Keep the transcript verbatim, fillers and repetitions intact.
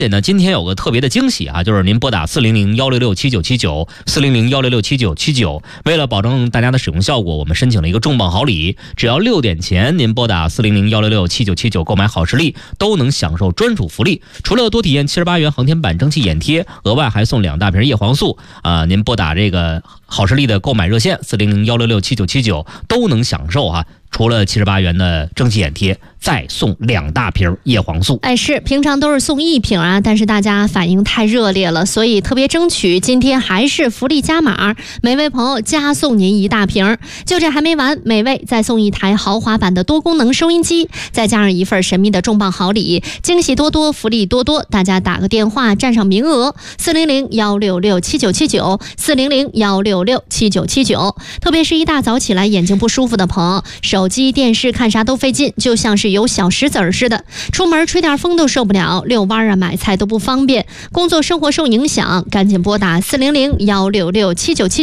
且呢，今天有个特别的惊喜啊，就是您拨打四零零幺六六七九七九四零零幺六六七九七九，为了保证大家的使用效果，我们申请了一个重磅好礼，只要六点前您拨打四零零幺六六七九七九购买好视力，都能享受专属福利。除了多体验七十八元航天版蒸汽眼贴，额外还送两大瓶叶黄素啊、呃！您拨打这个好视力的购买热线四零零幺六六七九七九，都能享受啊。除了七十八元的蒸汽眼贴，再送两大瓶叶黄素。 哎，是平常都是送一瓶啊，但是大家反应太热烈了，所以特别争取，今天还是福利加码，每位朋友加送您一大瓶。就这还没完，每位再送一台豪华版的多功能收音机，再加上一份神秘的重磅好礼，惊喜多多，福利多多，大家打个电话占上名额，四零零幺六六七九七九四零零幺六六七九七九。特别是一大早起来眼睛不舒服的朋友，手机电视看啥都费劲，就像是有小石子儿似的，出门吹点风都受不了，遛弯啊买菜都不方便，工作生活受影响，赶紧拨打四零零幺六六七九七